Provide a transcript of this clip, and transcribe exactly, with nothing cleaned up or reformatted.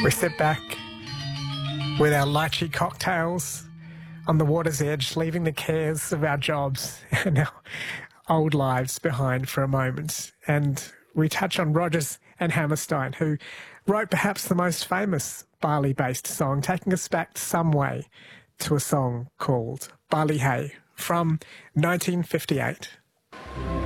We sit back with our lychee cocktails on the water's edge, leaving the cares of our jobs and our old lives behind for a moment. And we touch on Rodgers and Hammerstein, who wrote perhaps the most famous Bali-based song, taking us back some way to a song called Bali Hae from nineteen fifty-eight.